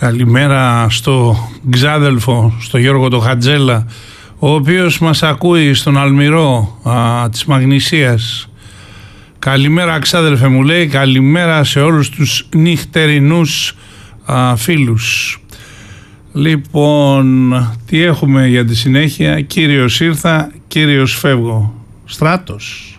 Καλημέρα στο ξάδελφο, στο Γιώργο το Χατζέλα, ο οποίος μας ακούει στον Αλμυρό της Μαγνησίας. Καλημέρα ξάδελφε, μου λέει. Καλημέρα σε όλους τους νυχτερινούς φίλους. Λοιπόν, τι έχουμε για τη συνέχεια? Κύριος ήρθα, κύριος φεύγω. Στράτος.